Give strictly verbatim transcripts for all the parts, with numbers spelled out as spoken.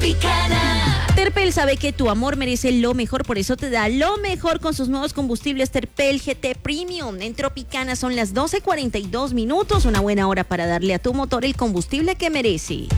Tropicana. Terpel sabe que tu amor merece lo mejor, por eso te da lo mejor con sus nuevos combustibles Terpel G T Premium. En Tropicana son las doce cuarenta y dos minutos, una buena hora para darle a tu motor el combustible que merece.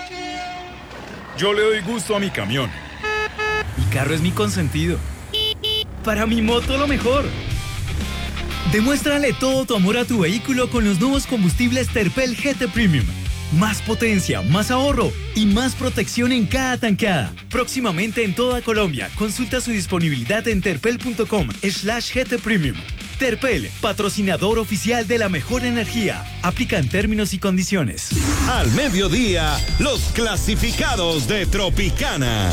Yo le doy gusto a mi camión. Mi carro es mi consentido. Para mi moto lo mejor. Demuéstrale todo tu amor a tu vehículo con los nuevos combustibles Terpel G T Premium. Más potencia, más ahorro y más protección en cada tanqueada. Próximamente en toda Colombia. Consulta su disponibilidad en terpel.com slash GT Premium. Terpel, patrocinador oficial de la mejor energía. Aplican términos y condiciones. Al mediodía, los clasificados de Tropicana.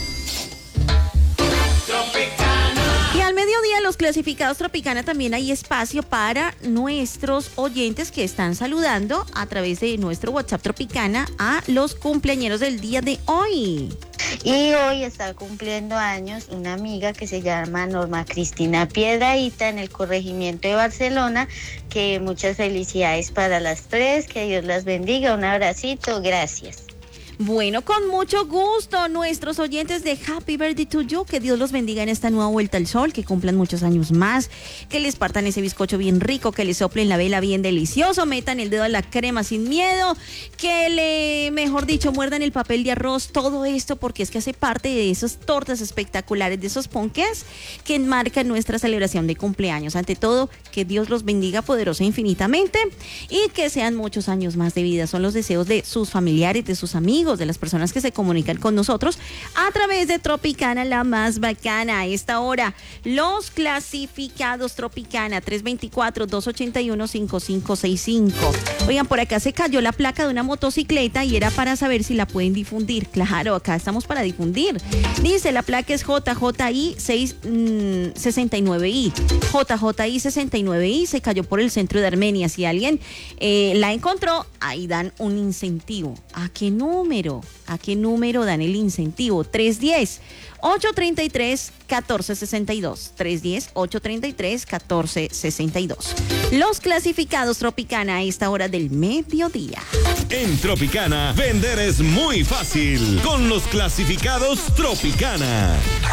Y al mediodía, los clasificados Tropicana, también hay espacio para nuestros oyentes que están saludando a través de nuestro WhatsApp Tropicana a los cumpleañeros del día de hoy. Y hoy está cumpliendo años una amiga que se llama Norma Cristina Piedrahita en el corregimiento de Barcelona. Que muchas felicidades para las tres, que Dios las bendiga. Un abracito, gracias. Bueno, con mucho gusto, nuestros oyentes de Happy Birthday to You, que Dios los bendiga en esta nueva vuelta al sol, que cumplan muchos años más, que les partan ese bizcocho bien rico, que les soplen la vela bien delicioso, metan el dedo a la crema sin miedo, que le, mejor dicho, muerdan el papel de arroz, todo esto porque es que hace parte de esas tortas espectaculares, de esos ponques que enmarcan nuestra celebración de cumpleaños. Ante todo, que Dios los bendiga poderosa e infinitamente y que sean muchos años más de vida. Son los deseos de sus familiares, de sus amigos, de las personas que se comunican con nosotros a través de Tropicana, la más bacana. A esta hora, los clasificados Tropicana, tres dos cuatro, dos ocho uno, cinco cinco seis cinco. Oigan, por acá se cayó la placa de una motocicleta y era para saber si la pueden difundir. Claro, acá estamos para difundir. Dice, la placa es J J I seis sesenta y nueve I. J J I sesenta y nueve I se cayó por el centro de Armenia. Si alguien eh, la encontró, ahí dan un incentivo. ¿A qué número? ¿A qué número dan el incentivo? tres uno cero, ocho tres tres, uno cuatro seis dos. tres uno cero, ocho tres tres, uno cuatro seis dos. Los clasificados Tropicana a esta hora del mediodía. En Tropicana, vender es muy fácil. Con los clasificados Tropicana.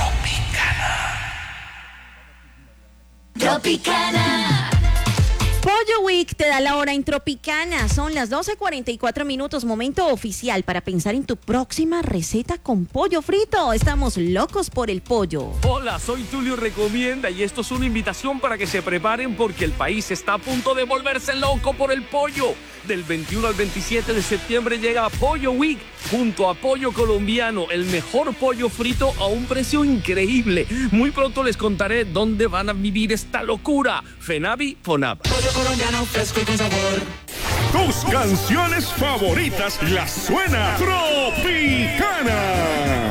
Tropicana. Tropicana. Pollo Week te da la hora en Tropicana. Son las doce cuarenta y cuatro minutos, momento oficial para pensar en tu próxima receta con pollo frito. Estamos locos por el pollo. Hola, soy Tulio Recomienda y esto es una invitación para que se preparen porque el país está a punto de volverse loco por el pollo. Del veintiuno al veintisiete de septiembre llega Pollo Week junto a Pollo Colombiano, el mejor pollo frito a un precio increíble. Muy pronto les contaré dónde van a vivir esta locura. Fenavi, Fonab. Pollo colombiano fresco y con sabor. Tus canciones favoritas las suena Tropicana.